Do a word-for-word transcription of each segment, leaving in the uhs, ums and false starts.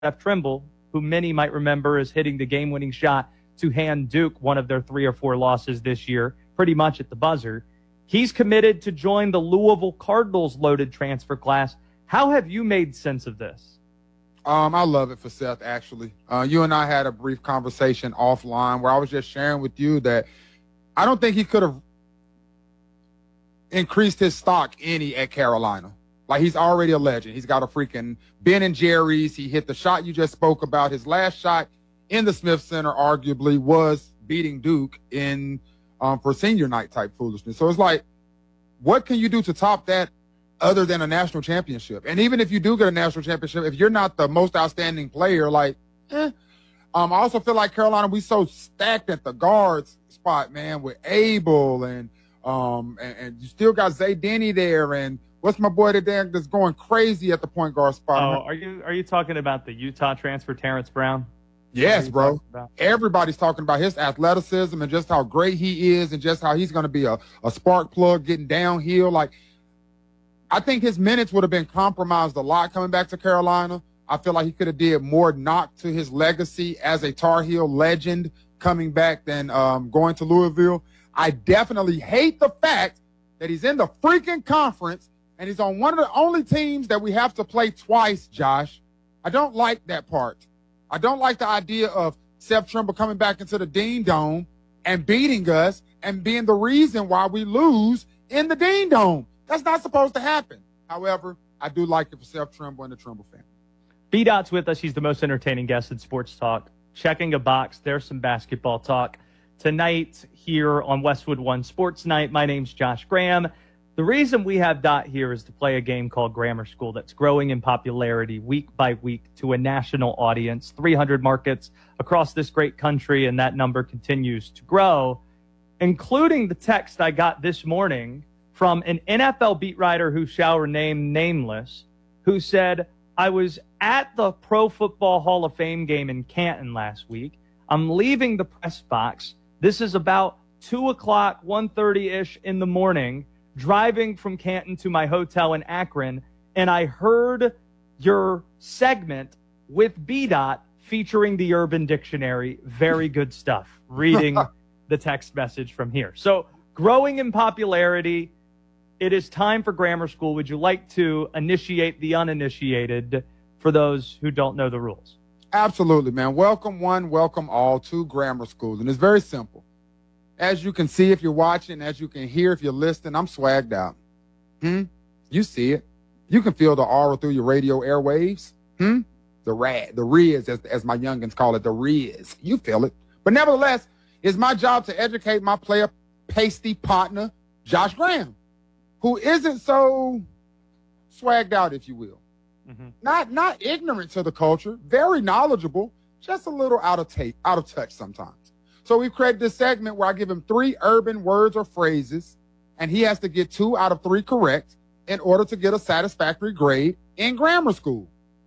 Jeff Trimble, who many might remember as hitting the game-winning shot to hand Duke one of their three or four losses this year, pretty much at the buzzer. He's committed to join the Louisville Cardinals loaded transfer class. How have you made sense of this? Um, I love it for Seth, actually. Uh, you and I had a brief conversation offline where I was just sharing with you that I don't think he could have increased his stock any at Carolina. Like, he's already a legend. He's got a freaking Ben and Jerry's. He hit the shot you just spoke about. His last shot in the Smith Center, arguably, was beating Duke in um, for senior night type foolishness. So it's like, what can you do to top that other than a national championship? And even if you do get a national championship, if you're not the most outstanding player, like, eh. Um, I also feel like Carolina, we so stacked at the guards spot, man, with Abel and um and, and you still got Zay Denny there, and what's my boy today that's going crazy at the point guard spot? Oh, are you are you talking about the Utah transfer, Terrence Brown? Yes, bro. Everybody's talking about his athleticism and just how great he is and just how he's going to be a, a spark plug getting downhill. Like, I think his minutes would have been compromised a lot coming back to Carolina. I feel like he could have did more knock to his legacy as a Tar Heel legend coming back than um, going to Louisville. I definitely hate the fact that he's in the freaking conference and he's on one of the only teams that we have to play twice, Josh. I don't like that part. I don't like the idea of Seth Trimble coming back into the Dean Dome and beating us and being the reason why we lose in the Dean Dome. That's not supposed to happen. However, I do like it for Seth Trimble and the Trimble family. B-Dot's with us. He's the most entertaining guest in sports talk. Checking a box. There's some basketball talk. Tonight here on Westwood One Sports Night, my name's Josh Graham. The reason we have Dot here is to play a game called Grammar School that's growing in popularity week by week to a national audience, three hundred markets across this great country, and that number continues to grow, including the text I got this morning from an N F L beat writer who shall remain nameless, who said, I was at the Pro Football Hall of Fame game in Canton last week. I'm leaving the press box. This is about two o'clock, one thirty-ish in the morning, driving from Canton to my hotel in Akron, and I heard your segment with B-Dot featuring the Urban Dictionary. Very good stuff. Reading the text message from here. So, growing in popularity, it is time for Grammar School. Would you like to initiate the uninitiated for those who don't know the rules? Absolutely, man. Welcome one, welcome all to Grammar School. And it's very simple. As you can see if you're watching, as you can hear if you're listening, I'm swagged out. Hmm? You see it. You can feel the aura through your radio airwaves. Hmm? The rad, the riz, as, as my youngins call it, the riz. You feel it. But nevertheless, it's my job to educate my player pasty partner, Josh Graham, who isn't so swagged out, if you will. Mm-hmm. Not not ignorant to the culture, very knowledgeable, just a little out of tape, out of touch sometimes. So we've created this segment where I give him three urban words or phrases, and he has to get two out of three correct in order to get a satisfactory grade in grammar school.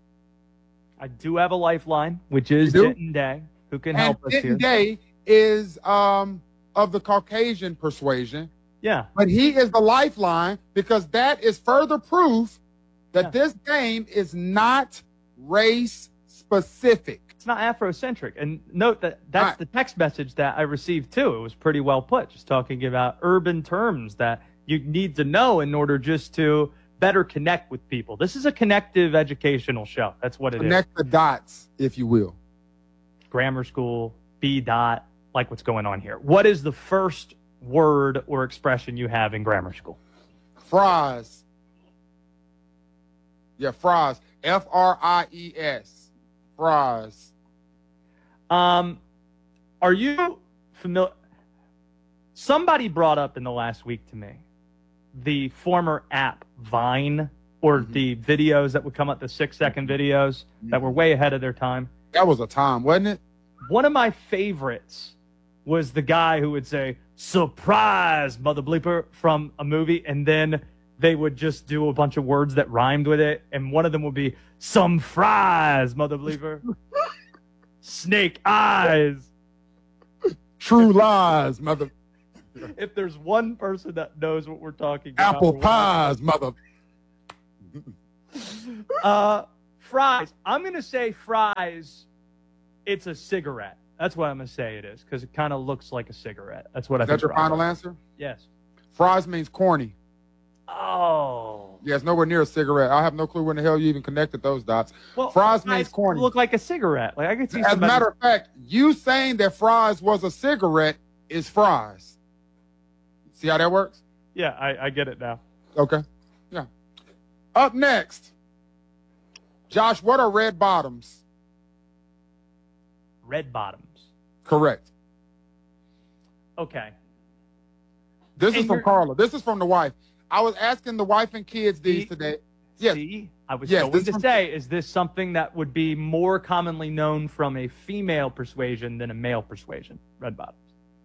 I do have a lifeline, which is Denton Day, who can and help us Denton here. Day is um, of the Caucasian persuasion. Yeah. But he is the lifeline because that is further proof that yeah. this game is not race specific. It's not Afrocentric. And note that that's right. The text message that I received too. It was pretty well put, just talking about urban terms that you need to know in order just to better connect with people. This is a connective educational show. That's what it Connect is. Connect the dots, if you will. Grammar School, B dot, like what's going on here. What is the first word or expression you have in grammar school? Fries. Yeah, fries. F R I E S. Fries. Um, are you familiar? Somebody brought up in the last week to me the former app Vine, or mm-hmm. the videos that would come up, the six-second videos mm-hmm. that were way ahead of their time. That was a time, wasn't it? One of my favorites was the guy who would say, surprise, mother bleeper, from a movie, and then they would just do a bunch of words that rhymed with it, and one of them would be, some fries, mother bleeper. Snake eyes. True lies, mother. If there's one person that knows what we're talking Apple about. Apple pies, mother. uh, Fries. I'm going to say fries. It's a cigarette. That's what I'm going to say it is because it kind of looks like a cigarette. That's what I Is think. that your final answer? Yes. Fries means corny. Oh. Yeah, it's nowhere near a cigarette. I have no clue when the hell you even connected those dots. Well, fries means corny. Look like a cigarette. Like I could see. As a somebody... matter of fact, you saying that fries was a cigarette is fries. See how that works? Yeah, I, I get it now. Okay. Yeah. Up next, Josh, what are red bottoms? Red bottoms. Correct. Okay. This And is from you're- Carla. This is from the wife. I was asking the wife and kids these See? today. Yes. See, I was Yes, going this to from- say, is this something that would be more commonly known from a female persuasion than a male persuasion? Red bottoms.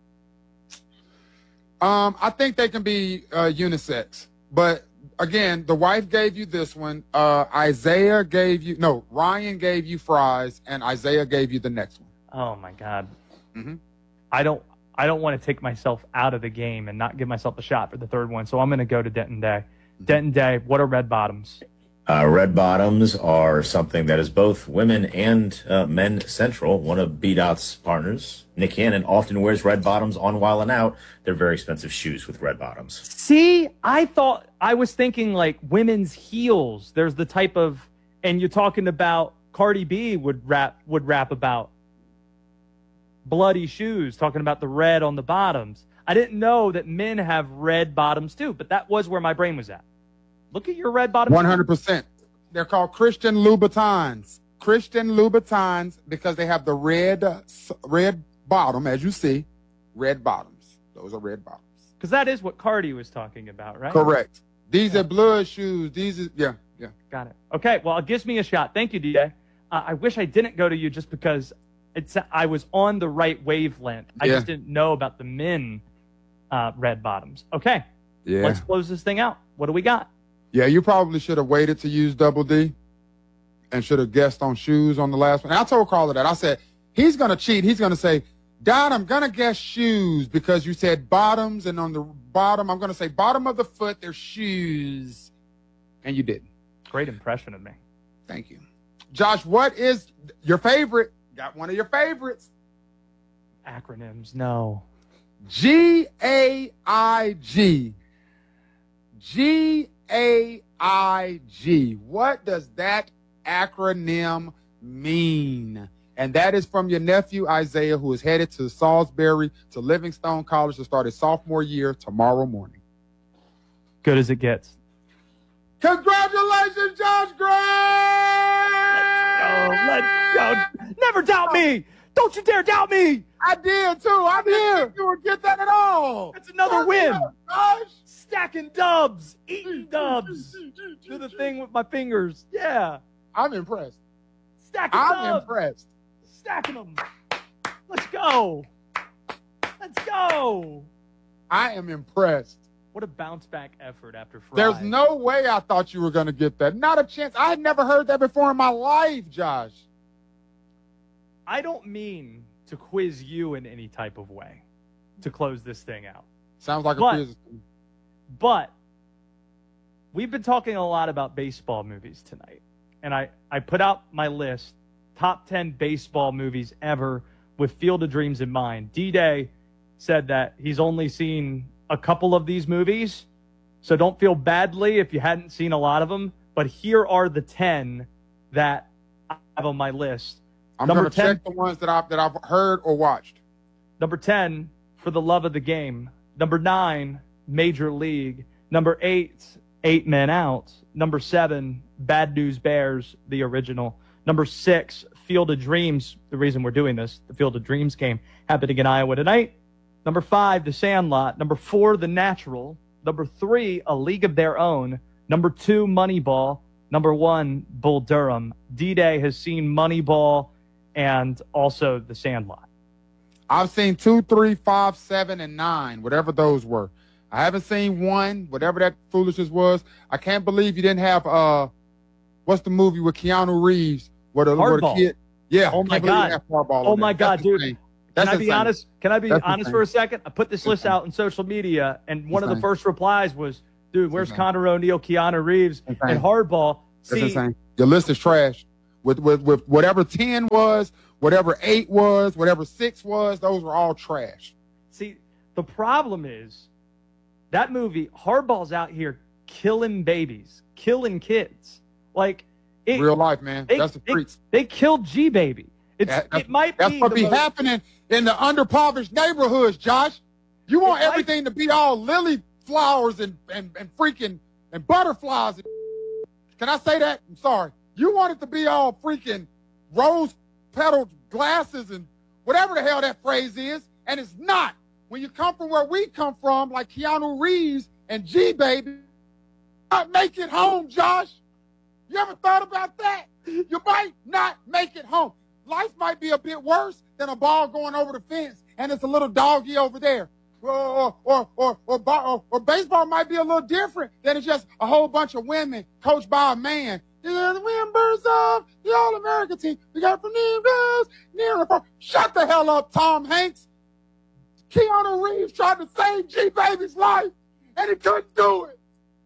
Um, I think they can be uh, unisex, but again, the wife gave you this one. Uh, Isaiah gave you no. Ryan gave you fries, and Isaiah gave you the next one. Oh my God. Mm-hmm. I don't. I don't want to take myself out of the game and not give myself a shot for the third one. So I'm going to go to Denton Day. Denton Day. What are red bottoms? Uh, red bottoms are something that is both women and uh, men central. One of B Dot's partners, Nick Cannon, often wears red bottoms on Wild 'N Out. They're very expensive shoes with red bottoms. See, I thought I was thinking like women's heels. There's the type of, and you're talking about Cardi B would rap would rap about bloody shoes, talking about the red on the bottoms. I didn't know that men have red bottoms too, but that was where my brain was at. Look at your red bottoms. One hundred percent. They're called Christian Louboutins. Christian Louboutins because they have the red, uh, s- red bottom, as you see, red bottoms. Those are red bottoms. Because that is what Cardi was talking about, right? Correct. These Yeah. are blood shoes. These are yeah, yeah. Got it. Okay, well, it gives me a shot. Thank you, D J. Uh, I wish I didn't go to you just because it's I was on the right wavelength. I Yeah. just didn't know about the men uh, red bottoms. Okay, Yeah. let's close this thing out. What do we got? Yeah, you probably should have waited to use Double D and should have guessed on shoes on the last one. And I told Carla that. I said, he's going to cheat. He's going to say, Dad, I'm going to guess shoes because you said bottoms, and on the bottom, I'm going to say bottom of the foot, they're shoes. And you didn't. Great impression of me. Thank you. Josh, what is your favorite? Got one of your favorites. Acronyms, no. G A I G. G A I G. What does that acronym mean? And that is from your nephew, Isaiah, who is headed to Salisbury to Livingstone College to start his sophomore year tomorrow morning. Good as it gets. Congratulations, Josh Gray! Oh, let's go. Never doubt me. Don't you dare doubt me. I did, too. I didn't think you would get that at all. That's another win. Josh. Stacking dubs, eating dubs. Do the thing with my fingers. Yeah. I'm impressed. Stacking I'm dubs. impressed. Stacking them. Let's go. Let's go. I am impressed. What a bounce back effort after Friday. There's no way I thought you were going to get that. Not a chance. I had never heard that before in my life, Josh. I don't mean to quiz you in any type of way to close this thing out. Sounds like a But- quiz. But we've been talking a lot about baseball movies tonight. And I, I put out my list, top ten baseball movies ever with Field of Dreams in mind. D-Day said that he's only seen a couple of these movies. So don't feel badly if you hadn't seen a lot of them. But here are the ten that I have on my list. I'm Number going to ten. check the ones that I've, that I've heard or watched. Number ten, For the Love of the Game. Number nine, Major League. Number eight, Eight Men Out. Number seven, Bad News Bears, the original. Number six, Field of Dreams. The reason we're doing this, the Field of Dreams game happening in Iowa tonight. Number five, The Sandlot. Number four, The Natural. Number three, A League of Their Own. Number two, Moneyball. Number one, Bull Durham. D-Day has seen Moneyball and also The Sandlot. I've seen two, three, five, seven, and nine, whatever those were. I haven't seen one, whatever that foolishness was. I can't believe you didn't have, uh, what's the movie with Keanu Reeves? Where the, where the Hardball. kid, yeah. Oh I my can't believe you God. have Hardball Oh on my there. God, That's dude. insane. Can That's I be insane. honest? Can I be That's honest insane. for a second? I put this list insane. out on social media, and one of the insane. first replies was, "Dude, where's insane. Connor O'Neill, Keanu Reeves, Insane. and Hardball?" That's See, insane. Your list is trash. With, with, with whatever ten was, whatever eight was, whatever six was, those were all trash. See, the problem is that movie, Hardball's out here killing babies, killing kids. Like, it, real life, man. They, that's the streets. They, they killed G-Baby. It's, that, it might that's be what be most, happening in the underprivileged neighborhoods, Josh. You want everything might, to be all lily flowers and, and, and freaking and butterflies. Can I say that? I'm sorry. You want it to be all freaking rose petal glasses and whatever the hell that phrase is, and it's not. When you come from where we come from, like Keanu Reeves and G-Baby, not make it home, Josh. You ever thought about that? You might not make it home. Life might be a bit worse than a ball going over the fence and it's a little doggy over there. Or or or or, or, or, or baseball might be a little different than it's just a whole bunch of women coached by a man. The members of the All-American team. We got from the girls near and far. Shut the hell up, Tom Hanks. Keanu Reeves tried to save G-Baby's life, and he couldn't do it.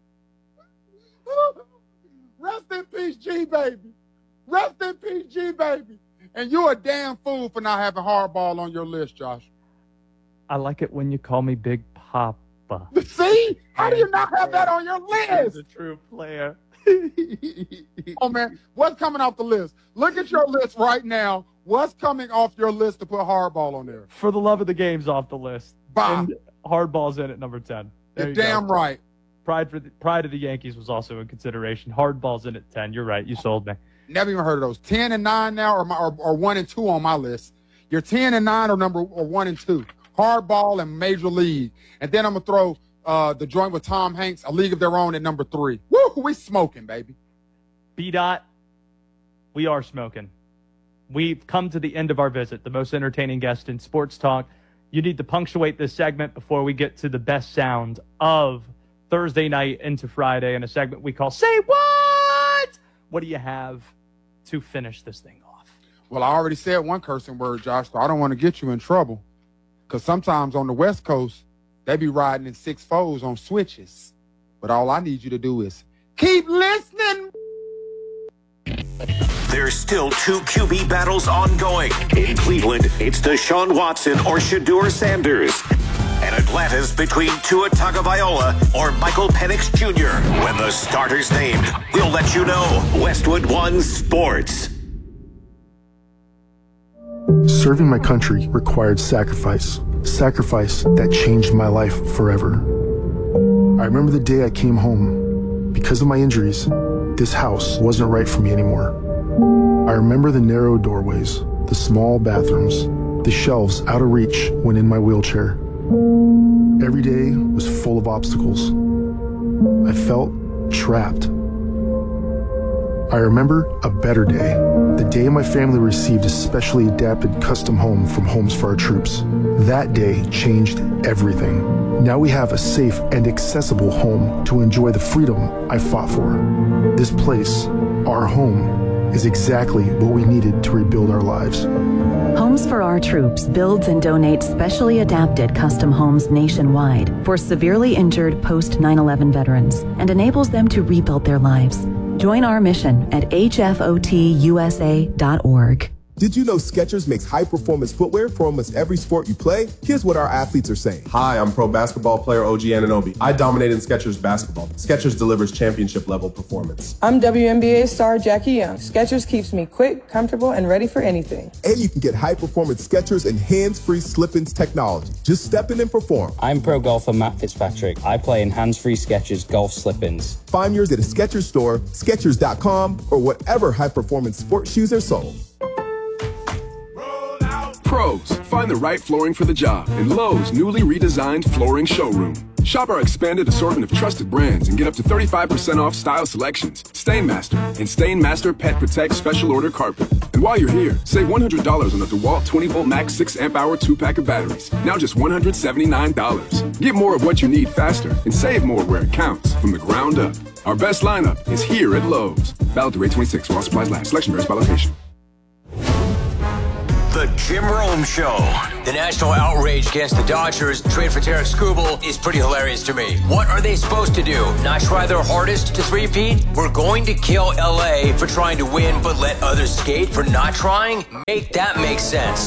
Rest in peace, G-Baby. Rest in peace, G-Baby. And you're a damn fool for not having Hardball on your list, Josh. I like it when you call me Big Papa. See? How do you not have that on your list? He's a true player. Oh, man. What's coming off the list? Look at your list right now. What's coming off your list to put Hardball on there? For the love of the game's off the list. Bob. And Hardball's in at number ten. There You're you damn go. right. Pride for the Pride of the Yankees was also in consideration. Hardball's in at ten. You're right. You sold me. Never even heard of those. ten and nine now or, my, or, or one and two on my list. You're ten and nine or number or one and two. Hardball and Major League. And then I'm going to throw uh, the joint with Tom Hanks, A League of Their Own, at number three. Woo, we smoking, baby. B-Dot, we are smoking. We've come to the end of our visit, the most entertaining guest in sports talk. You need to punctuate this segment before we get to the best sound of Thursday night into Friday in a segment we call Say What? What do you have to finish this thing off? Well, I already said one cursing word, Josh, so I don't want to get you in trouble. Because sometimes on the West Coast, they be riding in six fours on switches. But all I need you to do is keep listening. There's still two Q B battles ongoing. In Cleveland, it's Deshaun Watson or Shedeur Sanders. And Atlanta's between Tua Tagovailoa or Michael Penix Junior When the starter's named, we'll let you know. Westwood One Sports. Serving my country required sacrifice. Sacrifice that changed my life forever. I remember the day I came home. Because of my injuries, this house wasn't right for me anymore. I remember the narrow doorways, the small bathrooms, the shelves out of reach when in my wheelchair. Every day was full of obstacles. I felt trapped. I remember a better day, the day my family received a specially adapted custom home from Homes for Our Troops. That day changed everything. Now we have a safe and accessible home to enjoy the freedom I fought for. This place, our home, is exactly what we needed to rebuild our lives. Homes for Our Troops builds and donates specially adapted custom homes nationwide for severely injured post nine eleven veterans and enables them to rebuild their lives. Join our mission at H F O T U S A dot org. Did you know Skechers makes high-performance footwear for almost every sport you play? Here's what our athletes are saying. Hi, I'm pro basketball player O G Anunoby. I dominate in Skechers basketball. Skechers delivers championship-level performance. I'm W N B A star Jackie Young. Skechers keeps me quick, comfortable, and ready for anything. And you can get high-performance Skechers and hands-free slip-ins technology. Just step in and perform. I'm pro golfer Matt Fitzpatrick. I play in hands-free Skechers golf slip-ins. Find yours at a Skechers store, Skechers dot com, or whatever high-performance sports shoes are sold. Pros, find the right flooring for the job in Lowe's newly redesigned flooring showroom. Shop our expanded assortment of trusted brands and get up to thirty-five percent off style selections, Stainmaster, and Stainmaster Pet Protect Special Order Carpet. And while you're here, save one hundred dollars on the DeWalt twenty volt Max six amp hour two pack of batteries, now just one hundred seventy-nine dollars. Get more of what you need faster and save more where it counts from the ground up. Our best lineup is here at Lowe's. Valid through eight twenty-six while supplies last. Selection varies by location. The Jim Rome Show. The national outrage against the Dodgers trade for Tarek Skubal is pretty hilarious to me. What are they supposed to do? Not try their hardest to three-peat? We're going to kill L A for trying to win but let others skate for not trying? Make that make sense.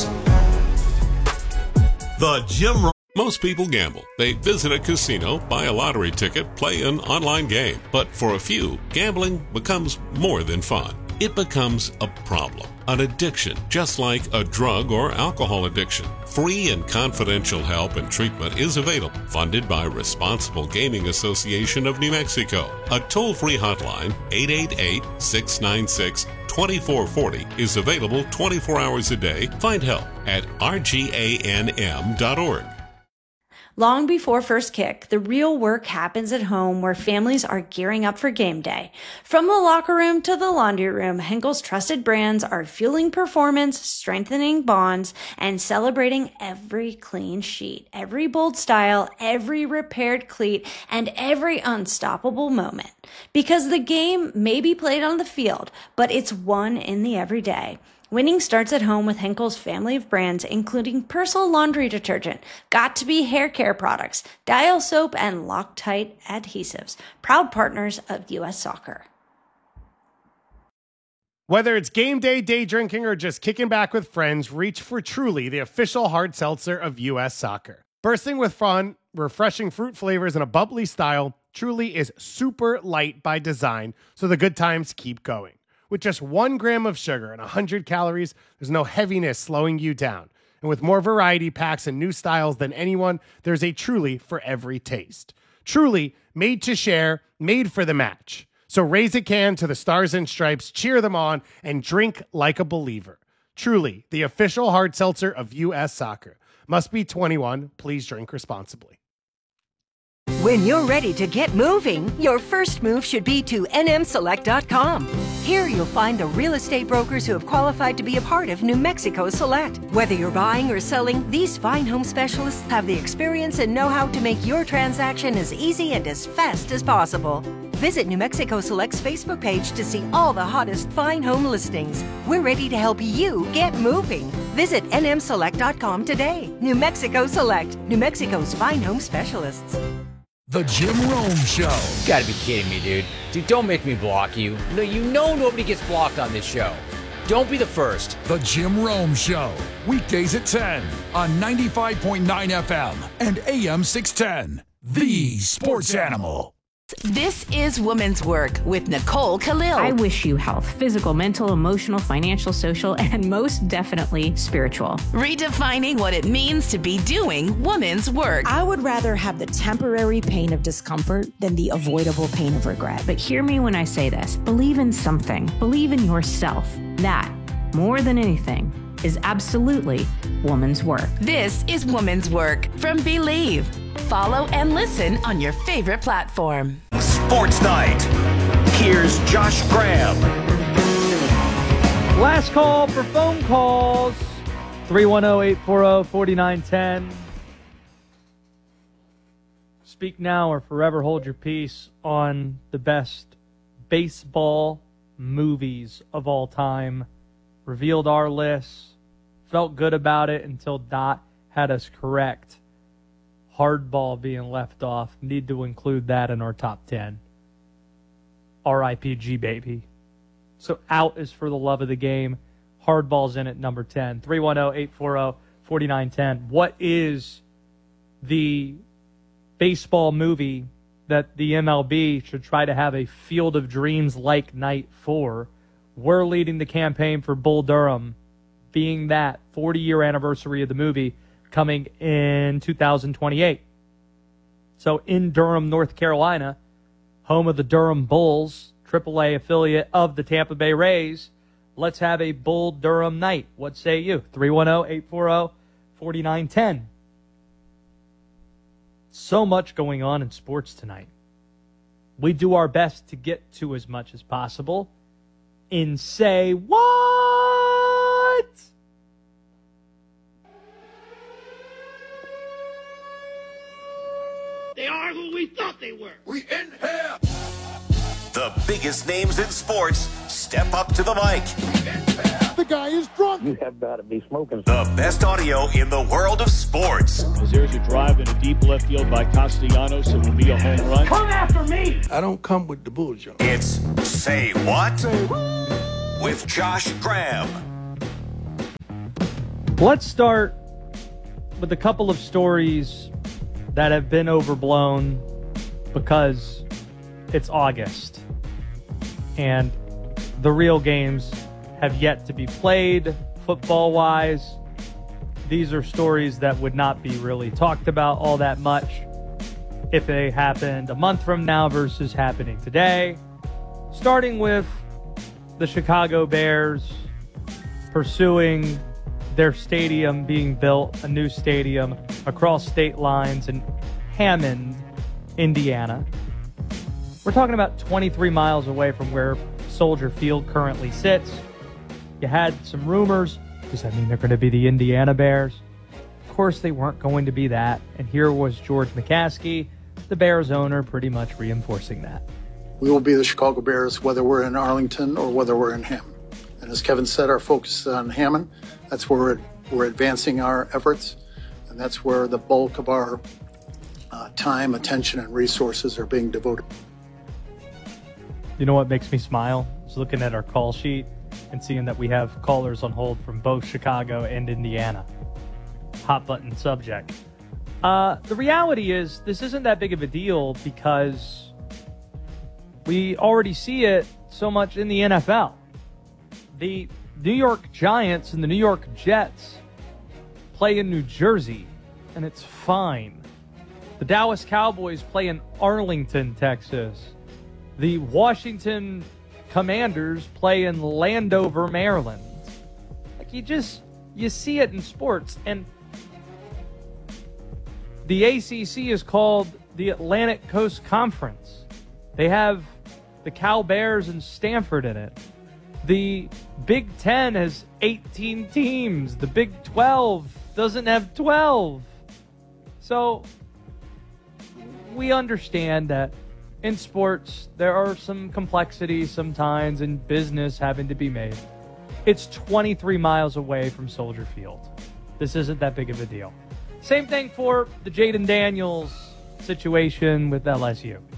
The Jim Rome. Most people gamble. They visit a casino, buy a lottery ticket, play an online game. But for a few, gambling becomes more than fun. It becomes a problem, an addiction, just like a drug or alcohol addiction. Free and confidential help and treatment is available, funded by Responsible Gaming Association of New Mexico. A toll-free hotline, eight eight eight, six nine six, two four four zero, is available twenty-four hours a day. Find help at R G A N M dot org. Long before first kick, the real work happens at home where families are gearing up for game day. From the locker room to the laundry room, Henkel's trusted brands are fueling performance, strengthening bonds, and celebrating every clean sheet, every bold style, every repaired cleat, and every unstoppable moment. Because the game may be played on the field, but it's won in the everyday. Winning starts at home with Henkel's family of brands, including Persil laundry detergent, Got2b hair care products, Dial soap, and Loctite adhesives. Proud partners of U S Soccer. Whether it's game day, day drinking, or just kicking back with friends, reach for Truly, the official hard seltzer of U S Soccer. Bursting with fun, refreshing fruit flavors, and a bubbly style, Truly is super light by design, so the good times keep going. With just one gram of sugar and one hundred calories, there's no heaviness slowing you down. And with more variety packs and new styles than anyone, there's a Truly for every taste. Truly, made to share, made for the match. So raise a can to the Stars and Stripes, cheer them on, and drink like a believer. Truly, the official hard seltzer of U S Soccer. Must be twenty-one. Please drink responsibly. When you're ready to get moving, your first move should be to N M select dot com. Here you'll find the real estate brokers who have qualified to be a part of New Mexico Select. Whether you're buying or selling, these fine home specialists have the experience and know-how to make your transaction as easy and as fast as possible. Visit New Mexico Select's Facebook page to see all the hottest fine home listings. We're ready to help you get moving. Visit N M select dot com today. New Mexico Select, New Mexico's fine home specialists. The Jim Rome Show. You gotta be kidding me, dude. Dude, don't make me block you. No, you know nobody gets blocked on this show. Don't be the first. The Jim Rome Show. Weekdays at ten on ninety-five point nine F M and A M six ten. The Sports Animal. This is Women's Work with Nicole Khalil. I wish you health, physical, mental, emotional, financial, social, and most definitely spiritual. Redefining what it means to be doing women's work. I would rather have the temporary pain of discomfort than the avoidable pain of regret. But hear me when I say this. Believe in something. Believe in yourself. That, more than anything, is absolutely woman's work. This is Woman's Work from Believe. Follow and listen on your favorite platform. Sports Night. Here's Josh Graham. Last call for phone calls. three one zero, eight four zero, four nine one zero. Speak now or forever hold your peace on the best baseball movies of all time. Revealed our list. Felt good about it until Dot had us correct. Hardball being left off. Need to include that in our top ten. R I P G, baby. So Out is For the Love of the Game. Hardball's in at number ten. three one zero, eight four zero, four nine one zero. What is the baseball movie that the M L B should try to have a Field of Dreams-like night for? We're leading the campaign for Bull Durham, being that forty-year anniversary of the movie coming in two thousand twenty-eight. So in Durham, North Carolina, home of the Durham Bulls, triple A affiliate of the Tampa Bay Rays, let's have a Bull Durham night. What say you? three one zero, eight four zero, four nine one zero. So much going on in sports tonight. We do our best to get to as much as possible in Say What? They are who we thought they were. We in here. The biggest names in sports step up to the mic. The guy is drunk. You have got to be smoking. The best audio in the world of sports. As there's a drive in a deep left field by Castellanos, it will be a home run. Come after me! I don't come with the bullshit. It's Say What? With Josh Graham. Let's start with a couple of stories that have been overblown because it's August and the real games have yet to be played football-wise. These are stories that would not be really talked about all that much if they happened a month from now versus happening today. Starting with the Chicago Bears pursuing their stadium being built, a new stadium across state lines in Hammond, Indiana. We're talking about twenty-three miles away from where Soldier Field currently sits. You had some rumors. Does that mean they're going to be the Indiana Bears? Of course they weren't going to be that. And here was George McCaskey, the Bears owner, pretty much reinforcing that. We will be the Chicago Bears whether we're in Arlington or whether we're in Hammond. And as Kevin said, our focus is on Hammond. That's where we're, we're advancing our efforts. And that's where the bulk of our uh, time, attention, and resources are being devoted. You know what makes me smile? Is looking at our call sheet and seeing that we have callers on hold from both Chicago and Indiana. Hot button subject. Uh, the reality is this isn't that big of a deal because we already see it so much in the N F L. The New York Giants and the New York Jets play in New Jersey, and it's fine. The Dallas Cowboys play in Arlington, Texas. The Washington Commanders play in Landover, Maryland. Like, you just, you see it in sports. And the A C C is called the Atlantic Coast Conference. They have the Cal Bears and Stanford in it. The Big Ten has eighteen teams. The Big twelve doesn't have twelve. So we understand that in sports, there are some complexities sometimes in business having to be made. It's twenty-three miles away from Soldier Field. This isn't that big of a deal. Same thing for the Jaden Daniels situation with L S U.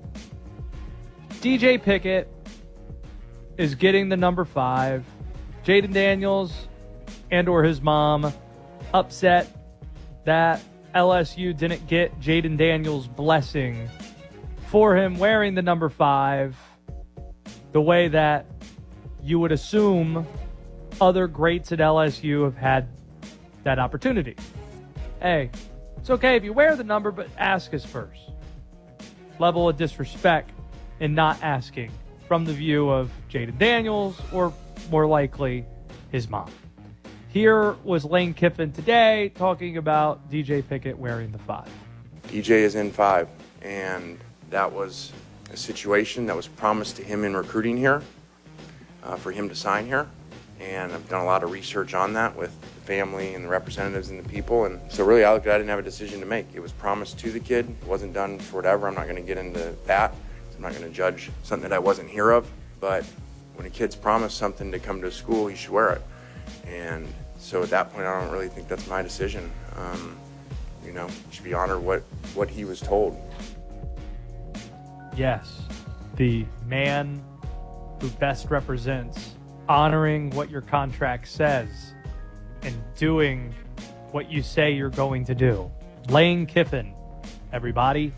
D J Pickett is getting the number five. Jaden Daniels and or his mom upset that L S U didn't get Jaden Daniels' blessing for him wearing the number five the way that you would assume other greats at L S U have had that opportunity. Hey, it's okay if you wear the number, but ask us first. Level of disrespect in not asking from the view of Jaden Daniels or more likely his mom. Here was Lane Kiffin today talking about D J Pickett wearing the five. D J is in five, and that was a situation that was promised to him in recruiting here uh, for him to sign here. And I've done a lot of research on that with the family and the representatives and the people. And so really I looked at it, I didn't have a decision to make. It was promised to the kid. It wasn't done for whatever. I'm not going to get into that. I'm not going to judge something that I wasn't here of. But when a kid's promised something to come to school, he should wear it. And so at that point, I don't really think that's my decision. Um, you know, he should be honored what, what he was told. Yes, the man who best represents honoring what your contract says and doing what you say you're going to do. Lane Kiffin, everybody.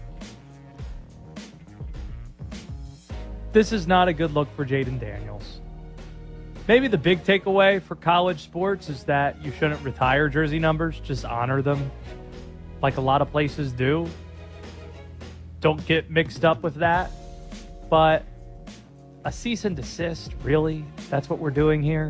This is not a good look for Jaden Daniels. Maybe the big takeaway for college sports is that you shouldn't retire jersey numbers, just honor them like a lot of places do. Don't get mixed up with that. But a cease and desist, really? That's what we're doing here?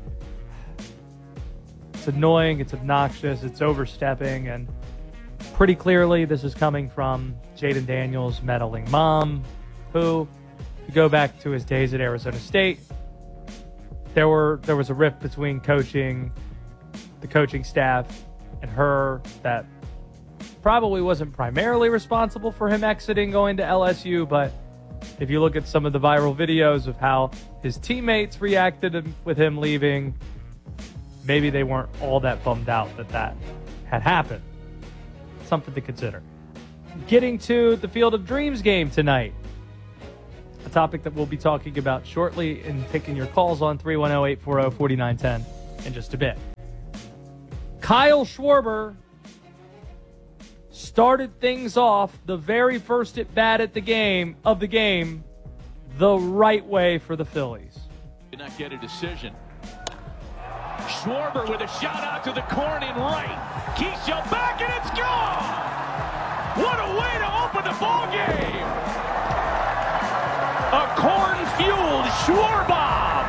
It's annoying, it's obnoxious, it's overstepping, and pretty clearly this is coming from Jaden Daniels' meddling mom, who, if you go back to his days at Arizona State, there were there was a rift between coaching, the coaching staff, and her that probably wasn't primarily responsible for him exiting, going to L S U, but If you look at some of the viral videos of how his teammates reacted with him leaving, maybe they weren't all that bummed out that that had happened. Something to consider. Getting to the Field of Dreams game tonight, a topic that we'll be talking about shortly and taking your calls on three one zero, eight four zero, four nine one zero in just a bit. Kyle Schwarber started things off the very first at bat at the game of the game the right way for the Phillies. Did not get a decision. Schwarber with a shot out to the corn in right. Keyshawn back and it's gone. What a way to open the ball game. A corn-fueled Schwarbomb.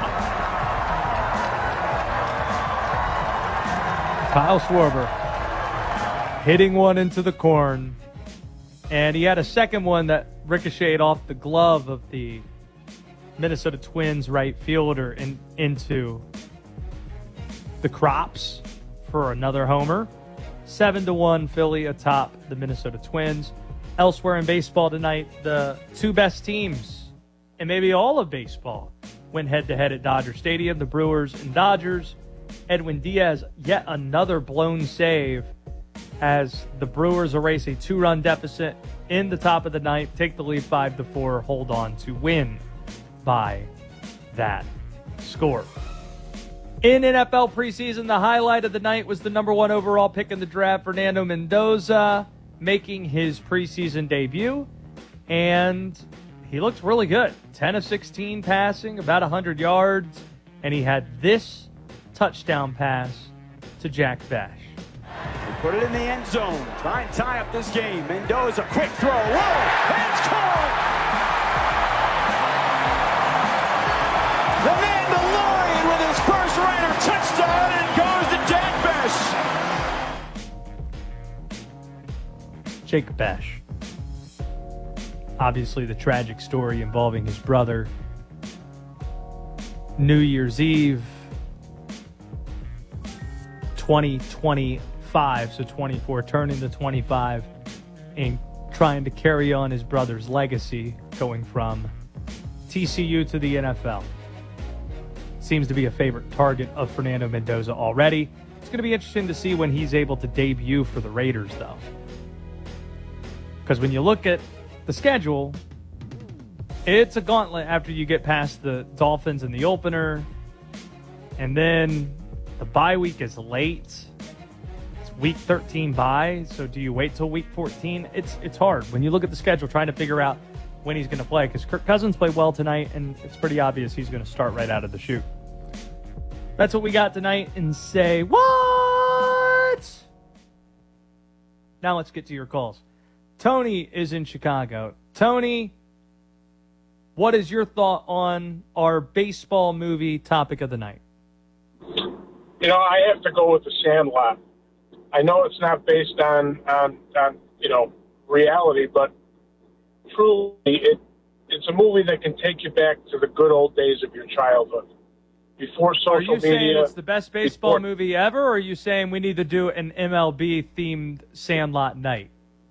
Kyle Schwarber hitting one into the corn, and he had a second one that ricocheted off the glove of the Minnesota Twins right fielder and into the crops for another homer. Seven to one Philly atop the Minnesota Twins. Elsewhere in baseball tonight, the two best teams, and maybe all of baseball, went head-to-head at Dodger Stadium, the Brewers and Dodgers. Edwin Diaz, yet another blown save as the Brewers erase a two-run deficit in the top of the ninth, take the lead five to four, hold on to win by that score. In N F L preseason, the highlight of the night was the number one overall pick in the draft, Fernando Mendoza, making his preseason debut, and he looked really good. ten of sixteen passing, about one hundred yards, and he had this touchdown pass to Jack Bash. They put it in the end zone. Try and tie up this game. Mendoza, quick throw. Whoa! And it's caught! The Mandalorian with his first Raider touchdown, and goes to Jack Bash. Jacob Bash. Obviously, the tragic story involving his brother. New Year's Eve, twenty twenty-five, so twenty-four turning to twenty-five, and trying to carry on his brother's legacy, going from T C U to the N F L. Seems to be a favorite target of Fernando Mendoza already. It's going to be interesting to see when he's able to debut for the Raiders, though. Because when you look at the schedule, it's a gauntlet after you get past the Dolphins in the opener. And then the bye week is late. It's week thirteen bye. So do you wait till week fourteen? It's it's hard when you look at the schedule trying to figure out when he's going to play. Because Kirk Cousins played well tonight, and it's pretty obvious he's going to start right out of the chute. That's what we got tonight. And say, what? Now let's get to your calls. Tony is in Chicago. Tony, what is your thought on our baseball movie topic of the night? You know, I have to go with The Sandlot. I know it's not based on, on, on you know, reality, but truly it it's a movie that can take you back to the good old days of your childhood. Before social media. Are you media, saying it's the best baseball before, movie ever, or are you saying we need to do an M L B-themed Sandlot night?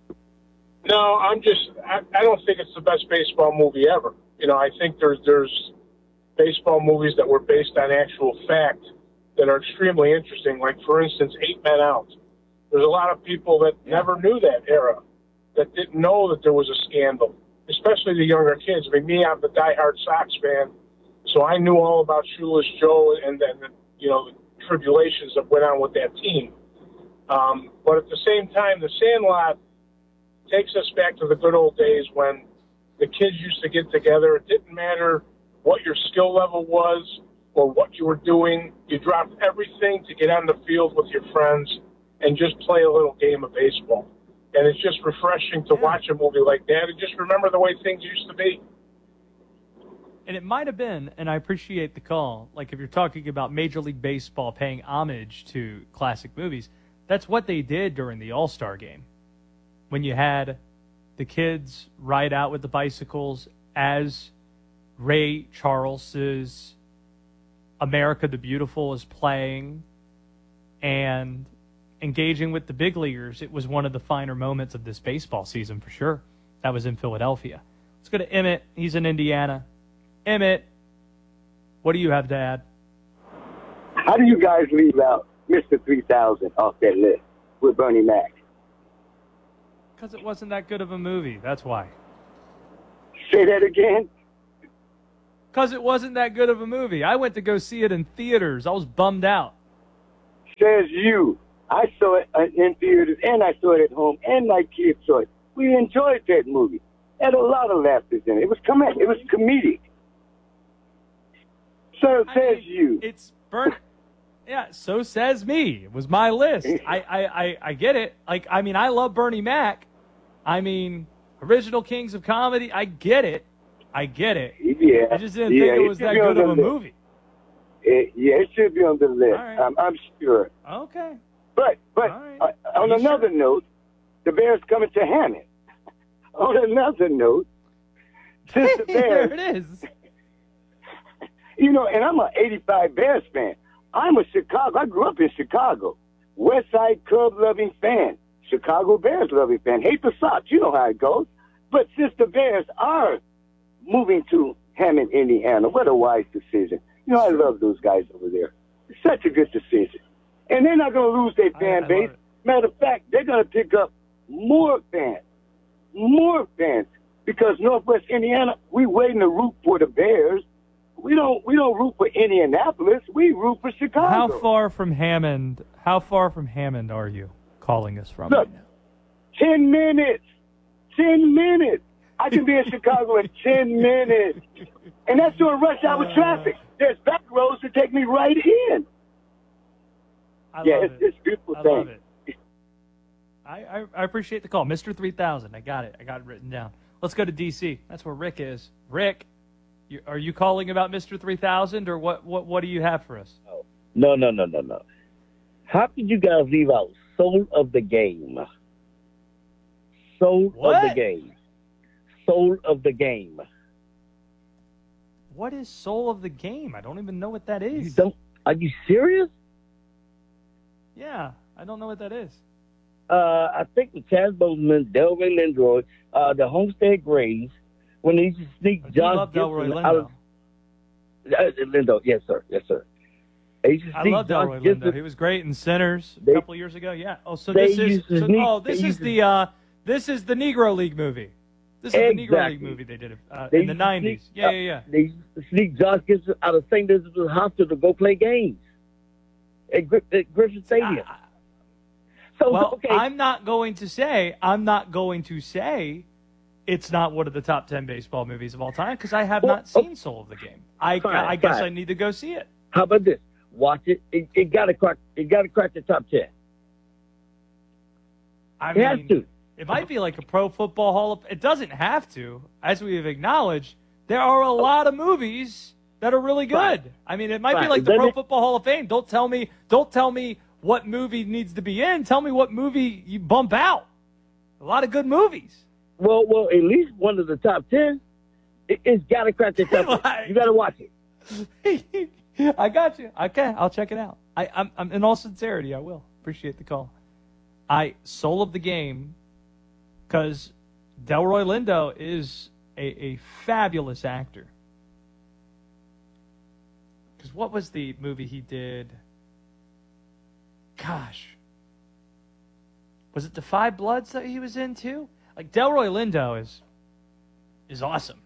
No, I'm just, I, I don't think it's the best baseball movie ever. You know, I think there's there's baseball movies that were based on actual fact that are extremely interesting. Like, for instance, Eight Men Out. There's a lot of people that yeah. never knew that era, that didn't know that there was a scandal, especially the younger kids. I mean, me, I'm the diehard Sox fan, so I knew all about Shoeless Joe and then, the, you know, the tribulations that went on with that team. Um, but at the same time, The Sandlot takes us back to the good old days when the kids used to get together. It didn't matter what your skill level was or what you were doing. You dropped everything to get on the field with your friends and just play a little game of baseball. And it's just refreshing to watch a movie like that and just remember the way things used to be. And it might have been, and I appreciate the call, like if you're talking about Major League Baseball paying homage to classic movies, that's what they did during the All-Star game. When you had the kids ride out with the bicycles as Ray Charles's America the Beautiful is playing and engaging with the big leaguers, it was one of the finer moments of this baseball season for sure. That was in Philadelphia. Let's go to Emmett. He's in Indiana. Emmett, what do you have to add? How do you guys leave out Mister three thousand off that list with Bernie Mac? Because it wasn't that good of a movie. That's why. Say that again? Because it wasn't that good of a movie. I went to go see it in theaters. I was bummed out. Says you. I saw it in theaters, and I saw it at home, and my kids saw it. We enjoyed that movie. It had a lot of laughter in it. It was com- It was comedic. So I says mean, you. It's burnt. Yeah, so says me. It was my list. I, I, I, I get it. Like, I mean, I love Bernie Mac. I mean, original Kings of Comedy. I get it. I get it. Yeah. I just didn't yeah, think it was should that be on good of a the list. movie. It, yeah, it should be on the list. All right. I'm, I'm sure. Okay. But but right. uh, on another sure? note, the Bears coming to Hammond. On another note, since the Bears, there it is. You know, and I'm an eighty-five Bears fan. I'm a Chicago. I grew up in Chicago. West Side Cub loving fan. Chicago Bears loving fan. Hate the Sox. You know how it goes. But since the Bears are moving to Hammond, Indiana, what a wise decision. You know, I love those guys over there. It's such a good decision. And they're not going to lose their fan I, I base. Matter of fact, they're going to pick up more fans. More fans. Because Northwest Indiana, we waiting to root for the Bears. We don't we don't root for Indianapolis. We root for Chicago. How far from Hammond? How far from Hammond are you calling us from? Look, right now? ten minutes. Ten minutes. I can be in Chicago in ten minutes. And that's during rush hour traffic. There's back roads to take me right in. I yeah, love it's, it. it's a beautiful I thing. love it. I, I, I appreciate the call. Mister three thousand. I got it. I got it written down. Let's go to D C. That's where Rick is. Rick, you, are you calling about Mister three thousand, or what, what, what do you have for us? No, no, no, no, no. How could you guys leave out Soul of the Game? Soul What? of the Game. Soul of the Game. What is Soul of the Game? I don't even know what that is. You don't? Are you serious? Yeah, I don't know what that is. Uh, I think with Chaz Boseman, Delroy Lindo, uh, the Homestead Grays, when they used to sneak I do John love Delroy Gibson Lindo. out of uh, Lindo, yes sir, yes sir. They used to I sneak love John Delroy Gibson- Lindo. He was great in Sinners a They- couple years ago. Yeah. Oh, so they this is used to so, sneak- oh, this they is used to- the uh, this is the Negro League movie. This is the Negro League Exactly. movie they did uh, They in the used to nineties. sneak- Yeah, uh, yeah, yeah. They used to sneak John Gibson out of Saint Elizabeth Hospital to go play games at, Gri- at Griffin Stadium. So Well, okay, I'm not going to say I'm not going to say it's not one of the top ten baseball movies of all time because I have Well, not seen Soul of the Game. I Fine, I guess fine. I need to go see it. how about this? Watch it. It, it got to crack. It got to crack the top ten. I It has mean, to. it might be like a Pro Football Hall of. It doesn't have to, as we have acknowledged. There are a lot of movies that are really good. Right. I mean, it might be Right. like the Then Pro it- Football Hall of Fame. Don't tell me. Don't tell me what movie needs to be in. Tell me what movie you bump out. A lot of good movies. Well, well, at least one of the top ten. It, it's got to crack the top ten. You got to watch it. I got you. Okay, I'll check it out. I, I'm, I'm in all sincerity, I will. Appreciate the call. I Soul of the Game, because Delroy Lindo is a, a fabulous actor. Because what was the movie he did? Gosh. Was it The Five Bloods that he was in too? Like Delroy Lindo is is awesome.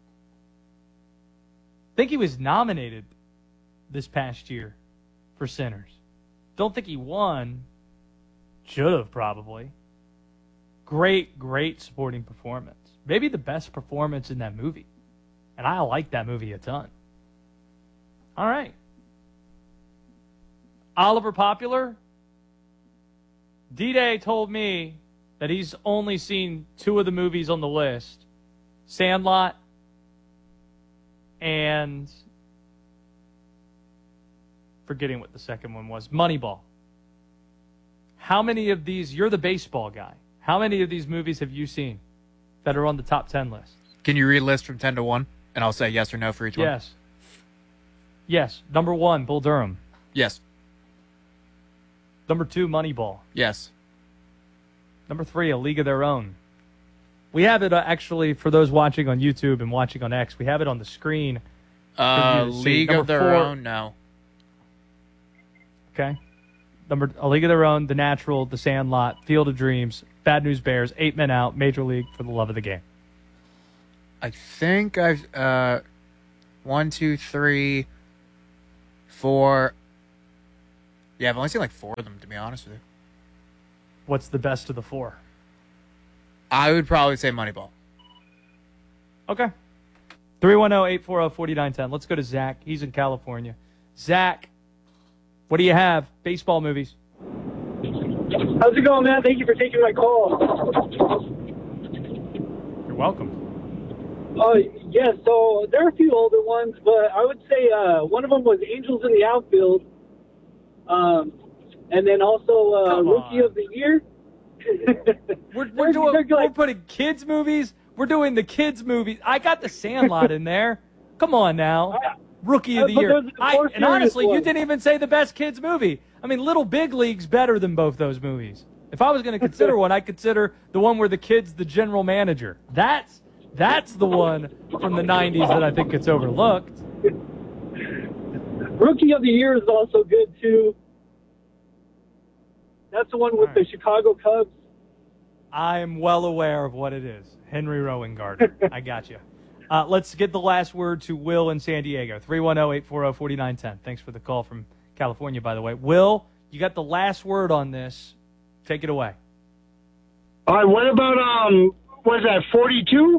I think he was nominated this past year for Sinners. Don't think he won. Should have probably. Great, great supporting performance. Maybe the best performance in that movie. And I like that movie a ton. All right. Oliver Popular. D-Day told me that he's only seen two of the movies on the list. Sandlot and forgetting what the second one was, Moneyball. How many of these, you're the baseball guy, how many of these movies have you seen that are on the top ten list? Can you read a list from ten to one? And I'll say yes or no for each one. Yes. Yes. Number one, Bull Durham. Yes. Number two, Moneyball. Yes. Number three, A League of Their Own. We have it uh, actually for those watching on YouTube and watching on X. We have it on the screen. Uh, League of Their four. Own, no. Okay. Number A League of Their Own, The Natural, The Sandlot, Field of Dreams, Bad News Bears, Eight Men Out, Major League, For the Love of the Game. I think I've uh, one, two, three, four. Yeah, I've only seen like four of them, to be honest with you. What's the best of the four? I would probably say Moneyball. Okay. three one zero, eight four zero, four nine one zero. Let's go to Zach. He's in California. Zach, what do you have? Baseball movies. How's it going, man? Thank you for taking my call. You're welcome. Uh, yeah, so there are a few older ones, but I would say uh, one of them was Angels in the Outfield. Um, and then also uh, Rookie of the Year. we're we're, doing, we're putting kids' movies. We're doing the kids' movies. I got The Sandlot in there. Come on now. Rookie of the Uh, but Year. there's a I, more and honestly, serious you one. didn't even say the best kids' movie. I mean, Little Big League's better than both those movies. If I was going to consider one, I'd consider the one where the kid's the general manager. That's that's the one from the nineties that I think gets overlooked. Rookie of the Year is also good, too. That's the one with the Chicago Cubs. I'm well aware of what it is. Henry Rowan Gardner. I got you. Uh, let's get the last word to Will in San Diego. three one zero, eight four zero, four nine one zero. Thanks for the call from California, by the way. Will, you got the last word on this. Take it away. All right, what about, um, what is that, forty-two?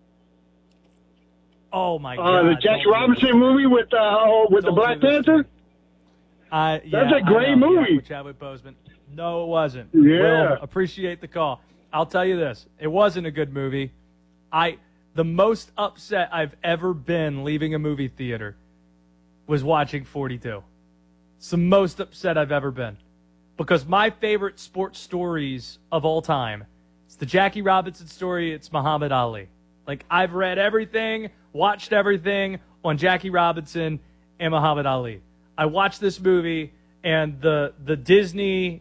Oh, my Uh, God. the Jackie Robinson movie with, uh, oh, with the Black Panther? Uh, yeah, That's a great I know, movie. yeah, with Chadwick Boseman. No, it wasn't. Yeah. Will, appreciate the call. I'll tell you this. It wasn't a good movie. I the most upset I've ever been leaving a movie theater was watching forty-two. It's the most upset I've ever been. Because my favorite sports stories of all time, it's the Jackie Robinson story, it's Muhammad Ali. Like, I've read everything, watched everything on Jackie Robinson and Muhammad Ali. I watched this movie, and the the Disney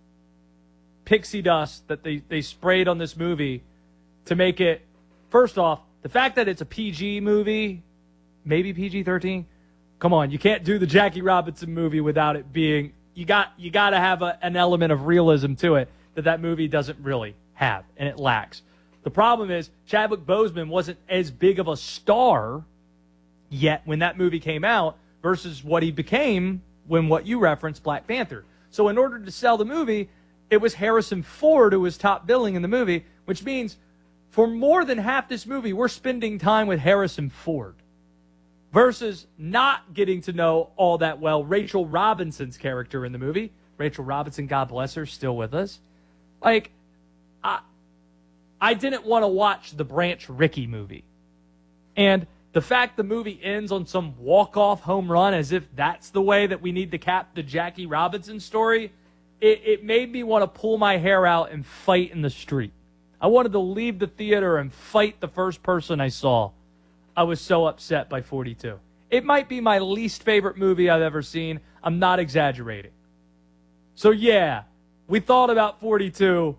pixie dust that they, they sprayed on this movie to make it, first off, the fact that it's a P G movie, maybe P G thirteen, come on, you can't do the Jackie Robinson movie without it being, you got you got to have a, an element of realism to it that that movie doesn't really have, and it lacks. The problem is Chadwick Boseman wasn't as big of a star yet when that movie came out versus what he became when what you referenced, Black Panther. So in order to sell the movie, it was Harrison Ford who was top billing in the movie, which means for more than half this movie, we're spending time with Harrison Ford versus not getting to know all that well Rachel Robinson's character in the movie. Rachel Robinson, God bless her, still with us. Like, I, I didn't want to watch the Branch Rickey movie. And the fact the movie ends on some walk-off home run as if that's the way that we need to cap the Jackie Robinson story, it, it made me want to pull my hair out and fight in the street. I wanted to leave the theater and fight the first person I saw. I was so upset by forty-two. It might be my least favorite movie I've ever seen. I'm not exaggerating. So yeah, we thought about forty-two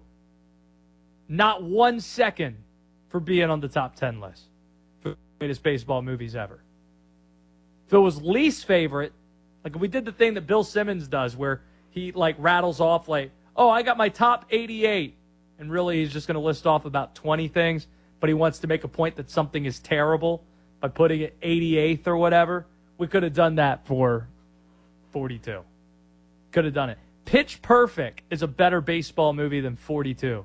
not one second for being on the top ten list for the greatest baseball movies ever. If it was least favorite, like we did the thing that Bill Simmons does where he like rattles off like, oh, I got my top eighty-eight. And really he's just going to list off about twenty things, but he wants to make a point that something is terrible by putting it eighty-eighth or whatever. We could have done that for forty-two. Could have done it. Pitch Perfect is a better baseball movie than forty-two.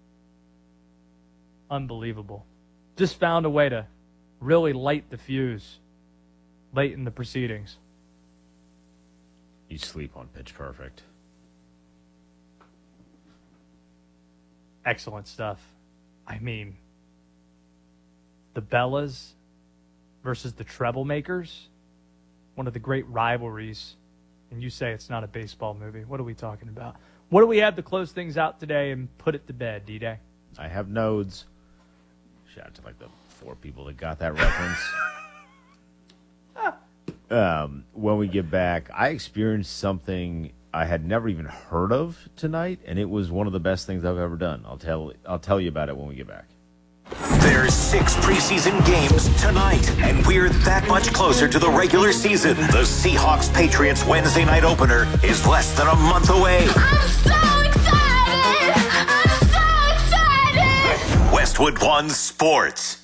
Unbelievable. Just found a way to really light the fuse late in the proceedings. You sleep on Pitch Perfect. Excellent stuff. I mean, the Bellas versus the Treblemakers, one of the great rivalries, and you say it's not a baseball movie. What are we talking about? What do we have to close things out today and put it to bed, D-Day? I have nodes. Shout out to like the four people that got that reference. um, when we get back, I experienced something I had never even heard of tonight, and it was one of the best things I've ever done. I'll tell I'll tell you about it when we get back. There's six preseason games tonight, and we're that much closer to the regular season. The Seahawks-Patriots Wednesday night opener is less than a month away. I'm so excited! I'm so excited! Westwood One Sports.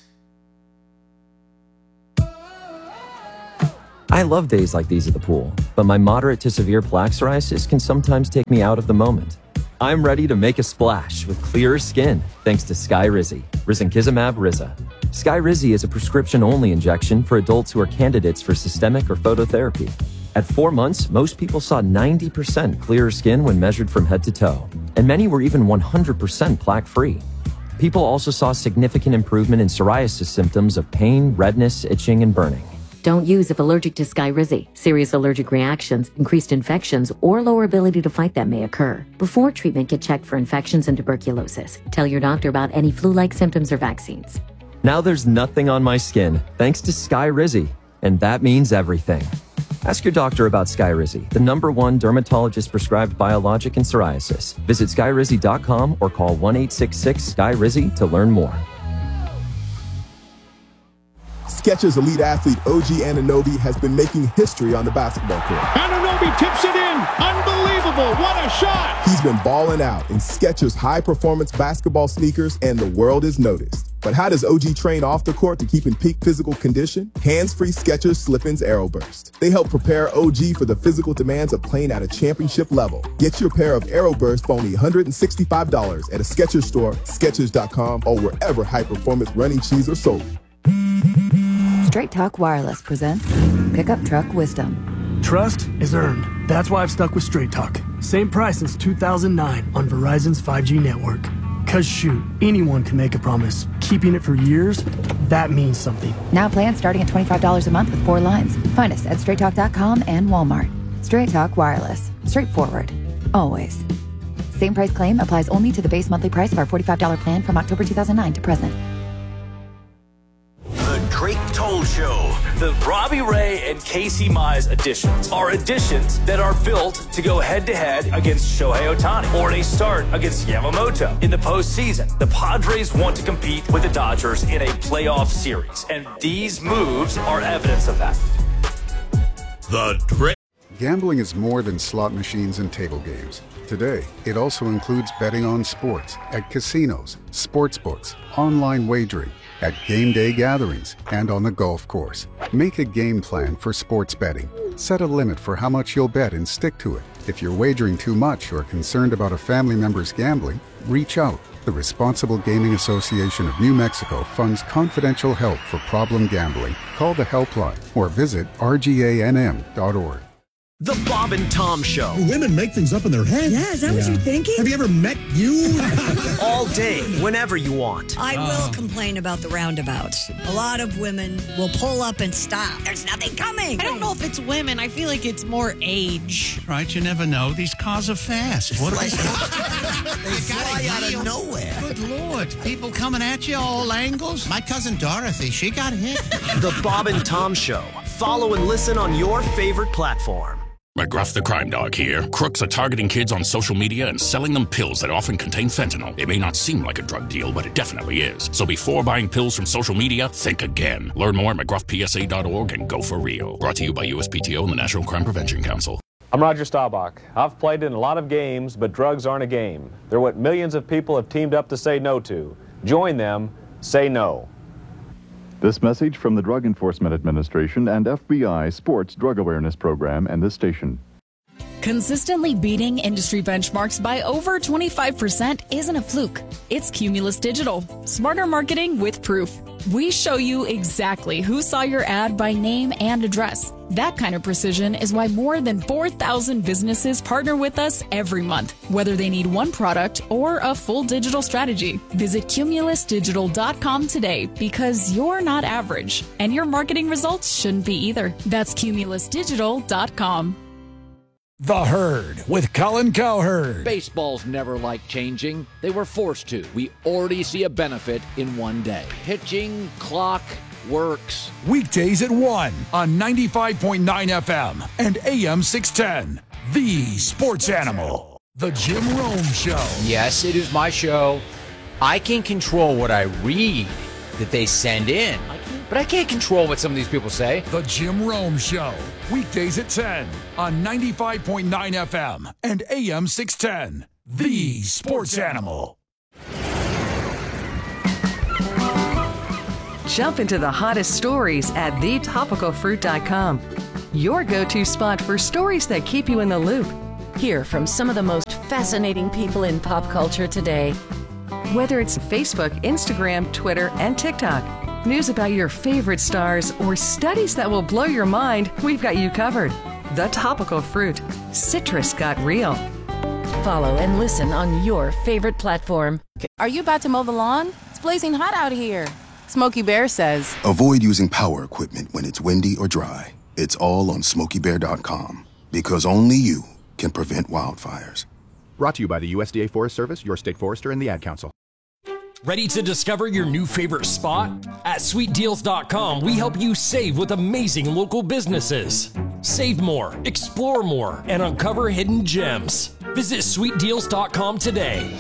I love days like these at the pool, but my moderate to severe plaque psoriasis can sometimes take me out of the moment. I'm ready to make a splash with clearer skin thanks to Skyrizi, risankizumab Riza. Skyrizi is a prescription-only injection for adults who are candidates for systemic or phototherapy. At four months, most people saw ninety percent clearer skin when measured from head to toe, and many were even one hundred percent plaque-free. People also saw significant improvement in psoriasis symptoms of pain, redness, itching, and burning. Don't use if allergic to Skyrizi. Serious allergic reactions, increased infections, or lower ability to fight them may occur. Before treatment, get checked for infections and tuberculosis. Tell your doctor about any flu-like symptoms or vaccines. Now there's nothing on my skin thanks to Skyrizi, and that means everything. Ask your doctor about Skyrizi, the number one dermatologist-prescribed biologic in psoriasis. Visit skyrizi dot com or call one eight six six Skyrizi to learn more. Skechers elite athlete O G Anunoby has been making history on the basketball court. Anunoby tips it in. Unbelievable. What a shot. He's been balling out in Skechers high-performance basketball sneakers, and the world has noticed. But how does O G train off the court to keep in peak physical condition? Hands-free Skechers Slip-ins Aeroburst. They help prepare O G for the physical demands of playing at a championship level. Get your pair of Aeroburst for only one hundred sixty-five dollars at a Skechers store, skechers dot com, or wherever high-performance running shoes are sold. Straight Talk Wireless presents Pickup Truck Wisdom. Trust is earned. That's why I've stuck with Straight Talk. Same price since two thousand nine on Verizon's five G network. Cause shoot, anyone can make a promise. Keeping it for years, that means something. Now plans starting at twenty-five dollars a month with four lines. Find us at straight talk dot com and Walmart. Straight Talk Wireless. Straightforward. Always. Same price claim applies only to the base monthly price of our forty-five dollars plan from October two thousand nine to present. Drake Toll Show. The Robbie Ray and Casey Mize editions are editions that are built to go head-to-head against Shohei Ohtani, or they start against Yamamoto. In the postseason, the Padres want to compete with the Dodgers in a playoff series, and these moves are evidence of that. The Drake. Gambling is more than slot machines and table games. Today, it also includes betting on sports at casinos, sports books, online wagering, at game day gatherings, and on the golf course. Make a game plan for sports betting. Set a limit for how much you'll bet and stick to it. If you're wagering too much or concerned about a family member's gambling, reach out. The Responsible Gaming Association of New Mexico funds confidential help for problem gambling. Call the helpline or visit R G A N M dot org. The Bob and Tom Show. Do women make things up in their head? Yeah, is that yeah. what you're thinking? Have you ever met you? All day, whenever you want. I will uh. complain about the roundabouts. A lot of women will pull up and stop. There's nothing coming. I don't know if it's women. I feel like it's more age. Right, you never know. These cars are fast. What like, they fly out of nowhere. Good Lord. People coming at you all angles. My cousin Dorothy, she got hit. The Bob and Tom Show. Follow and listen on your favorite platform. McGruff the Crime Dog here. Crooks are targeting kids on social media and selling them pills that often contain fentanyl. It may not seem like a drug deal, but it definitely is. So before buying pills from social media, think again. Learn more at McGruff P S A dot org and go for real. Brought to you by U S P T O and the National Crime Prevention Council. I'm Roger Staubach. I've played in a lot of games, but drugs aren't a game. They're what millions of people have teamed up to say no to. Join them. Say no. This message from the Drug Enforcement Administration and F B I Sports Drug Awareness Program and this station. Consistently beating industry benchmarks by over twenty-five percent isn't a fluke. It's Cumulus Digital. Smarter marketing with proof. We show you exactly who saw your ad by name and address. That kind of precision is why more than four thousand businesses partner with us every month, whether they need one product or a full digital strategy. Visit cumulus digital dot com today because you're not average, and your marketing results shouldn't be either. That's cumulus digital dot com. The Herd with Colin Cowherd. Baseball's never liked changing. They were forced to. We already see a benefit in one day. Pitching, clock, works. Weekdays at one on ninety-five point nine F M and A M six ten. The Sports Animal. The Jim Rome Show. Yes, it is my show. I can control what I read that they send in, but I can't control what some of these people say. The Jim Rome Show, weekdays at ten on ninety-five point nine F M and A M six ten. The Sports Animal. Jump into the hottest stories at the topical fruit dot com. Your go-to spot for stories that keep you in the loop. Hear from some of the most fascinating people in pop culture today. Whether it's Facebook, Instagram, Twitter, and TikTok, news about your favorite stars, or studies that will blow your mind, we've got you covered. The Topical Fruit. Citrus got real. Follow and listen on your favorite platform. Are you about to mow the lawn? It's blazing hot out here. Smokey Bear says, avoid using power equipment when it's windy or dry. It's all on smokey bear dot com, because only you can prevent wildfires. Brought to you by the U S D A Forest Service, your state forester, and the Ad Council. Ready to discover your new favorite spot? At sweet deals dot com, we help you save with amazing local businesses. Save more, explore more, and uncover hidden gems. Visit sweet deals dot com today.